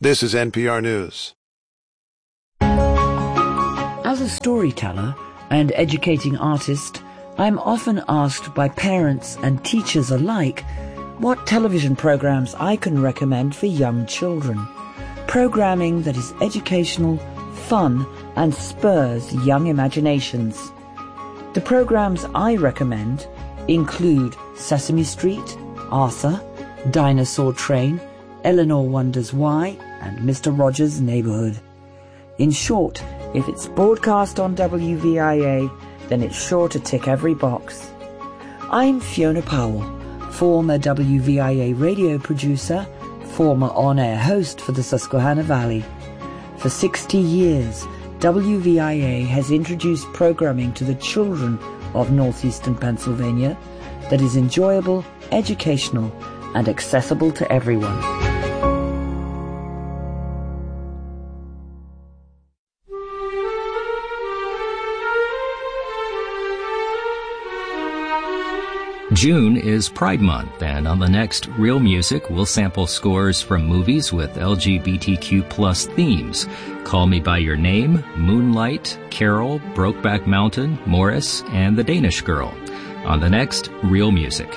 This is NPR News. As a storyteller and educating artist, I'm often asked by parents and teachers alike what television programs I can recommend for young children. Programming that is educational, fun, and spurs young imaginations. The programs I recommend include Sesame Street, Arthur, Dinosaur Train, Eleanor Wonders Why, and Mr. Rogers' Neighborhood. In short, if it's broadcast on WVIA, then it's sure to tick every box. I'm Fiona Powell, former WVIA radio producer, former on-air host for the Susquehanna Valley. For 60 years, WVIA has introduced programming to the children of northeastern Pennsylvania that is enjoyable, educational, and accessible to everyone. June is Pride Month, and on the next Real Music, we'll sample scores from movies with LGBTQ+ themes. Call Me By Your Name, Moonlight, Carol, Brokeback Mountain, Morris, and The Danish Girl. On the next Real Music.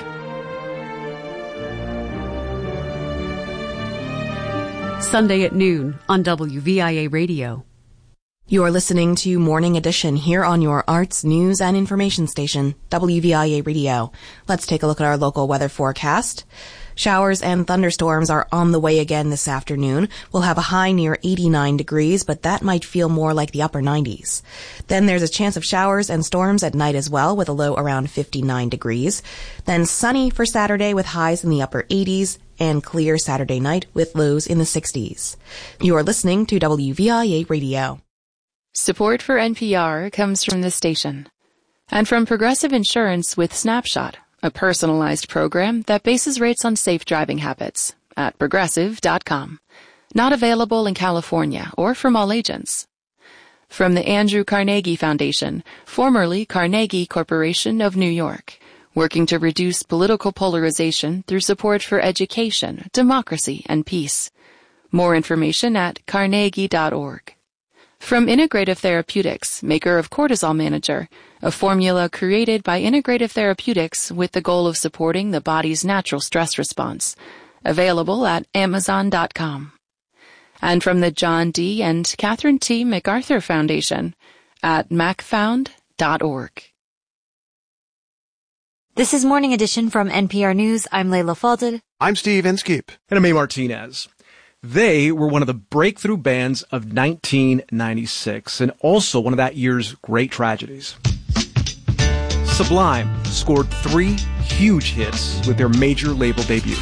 Sunday at noon on WVIA Radio. You're listening to Morning Edition here on your arts, news, and information station, WVIA Radio. Let's take a look at our local weather forecast. Showers and thunderstorms are on the way again this afternoon. We'll have a high near 89 degrees, but that might feel more like the upper 90s. Then there's a chance of showers and storms at night as well, with a low around 59 degrees. Then sunny for Saturday with highs in the upper 80s, and clear Saturday night with lows in the 60s. You're listening to WVIA Radio. Support for NPR comes from this station and from Progressive Insurance with Snapshot, a personalized program that bases rates on safe driving habits at Progressive.com. Not available in California or from all agents. From the Andrew Carnegie Foundation, formerly Carnegie Corporation of New York, working to reduce political polarization through support for education, democracy, and peace. More information at carnegie.org. From Integrative Therapeutics, maker of Cortisol Manager, a formula created by Integrative Therapeutics with the goal of supporting the body's natural stress response. Available at Amazon.com. And from the John D. and Catherine T. MacArthur Foundation at macfound.org. This is Morning Edition from NPR News. I'm Layla Fadel. I'm Steve Inskeep. And I'm A. Martinez. They were one of the breakthrough bands of 1996 and also one of that year's great tragedies. Sublime scored 3 huge hits with their major label debut.